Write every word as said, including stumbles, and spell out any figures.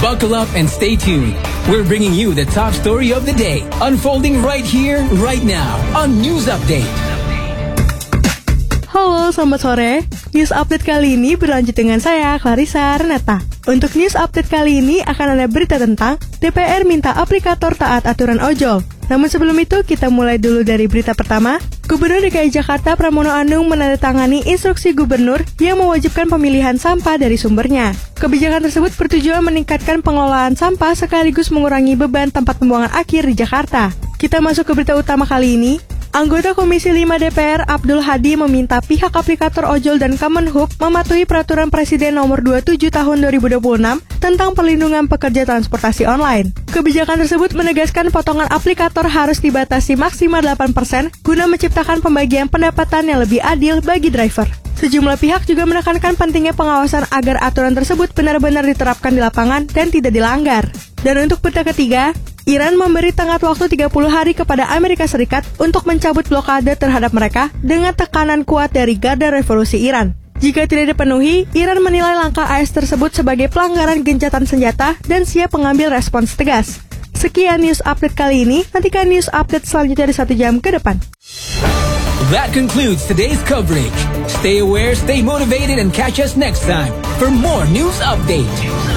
Buckle up and stay tuned. We're bringing you the top story of the day, unfolding right here, right now, on News Update. Halo, selamat sore. News Update kali ini berlanjut dengan saya, Clarissa Renata. Untuk News Update kali ini akan ada berita tentang D P R minta aplikator taat aturan ojol. Namun sebelum itu, kita mulai dulu dari berita pertama. Gubernur D K I Jakarta Pramono Anung menandatangani instruksi gubernur yang mewajibkan pemilihan sampah dari sumbernya. Kebijakan tersebut bertujuan meningkatkan pengelolaan sampah sekaligus mengurangi beban tempat pembuangan akhir di Jakarta. Kita masuk ke berita utama kali ini. Anggota Komisi lima D P R Abdul Hadi meminta pihak aplikator ojol dan Kemenhub mematuhi Peraturan Presiden Nomor dua puluh tujuh Tahun dua ribu dua puluh enam tentang perlindungan pekerja transportasi online. Kebijakan tersebut menegaskan potongan aplikator harus dibatasi maksimal delapan persen guna menciptakan pembagian pendapatan yang lebih adil bagi driver. Sejumlah pihak juga menekankan pentingnya pengawasan agar aturan tersebut benar-benar diterapkan di lapangan dan tidak dilanggar. Dan untuk berita ketiga, Iran memberi tenggat waktu tiga puluh hari kepada Amerika Serikat untuk mencabut blokade terhadap mereka dengan tekanan kuat dari Garda Revolusi Iran. Jika tidak dipenuhi, Iran menilai langkah A S tersebut sebagai pelanggaran gencatan senjata dan siap mengambil respons tegas. Sekian News Update kali ini, nantikan News Update selanjutnya di satu jam ke depan. That concludes today's coverage. Stay aware, stay motivated, and catch us next time for more News Update.